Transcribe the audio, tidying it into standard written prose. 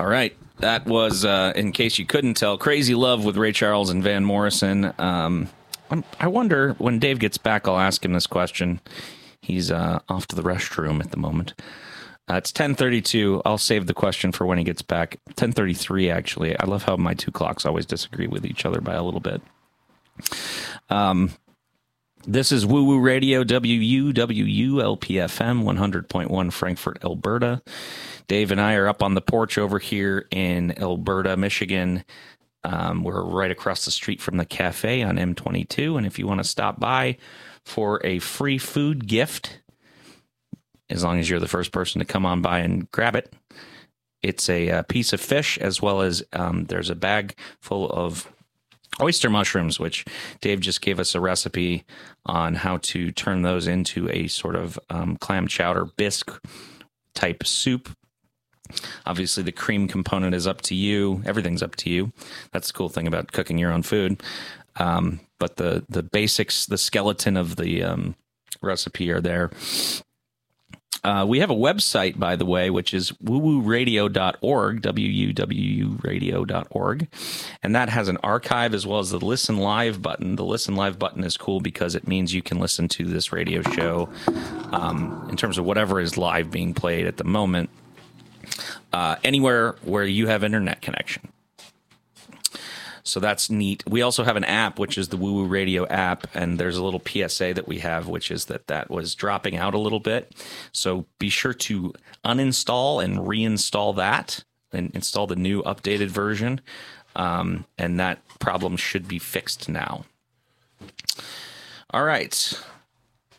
All right. That was, in case you couldn't tell, Crazy Love with Ray Charles and Van Morrison. I wonder, when Dave gets back, I'll ask him this question. He's off to the restroom at the moment. It's 10:32. I'll save the question for when he gets back. 10:33, actually. I love how my two clocks always disagree with each other by a little bit. This is Woo Woo Radio, WUWU-LPFM, 100.1 Frankfort, Alberta. Dave and I are up on the porch over here in Alberta, Michigan. We're right across the street from the cafe on M22. And if you want to stop by for a free food gift, as long as you're the first person to come on by and grab it, it's a piece of fish, as well as there's a bag full of oyster mushrooms, which Dave just gave us a recipe on how to turn those into a sort of clam chowder bisque type soup. Obviously, the cream component is up to you. Everything's up to you. That's the cool thing about cooking your own food. But the basics, the skeleton of the recipe are there. We have a website, by the way, which is woowooradio.org, WUWU-radio.org, and that has an archive as well as the Listen Live button. The Listen Live button is cool because it means you can listen to this radio show in terms of whatever is live being played at the moment, anywhere where you have internet connection. So that's neat. We also have an app, which is the Woo Woo Radio app, and there's a little PSA that we have, which is that was dropping out a little bit. So be sure to uninstall and reinstall that and install the new updated version, and that problem should be fixed now. All right.